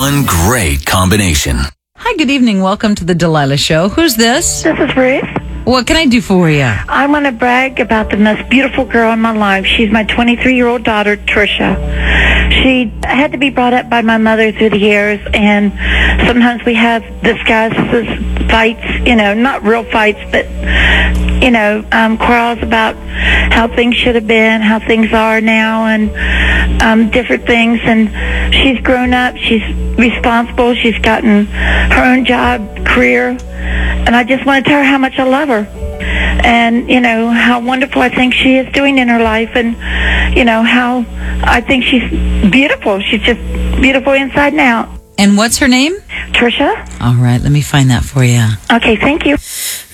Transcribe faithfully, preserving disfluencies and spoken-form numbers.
One great combination. Hi, good evening. Welcome to the Delilah Show. Who's this? This is Ruth. What can I do for you? I want to brag about the most beautiful girl in my life. She's my twenty-three-year-old daughter, Trisha. She had to be brought up by my mother through the years, and sometimes we have discusses, fights, you know, not real fights, but, you know, um, quarrels about how things should have been, how things are now, and um, different things. And she's grown up. She's responsible. She's gotten her own job, career. And I just want to tell her how much I love her. And, you know, how wonderful I think she is doing in her life. And, you know, how I think she's beautiful. She's just beautiful inside and out. And what's her name? Trisha. All right, let me find that for you. Okay, thank you.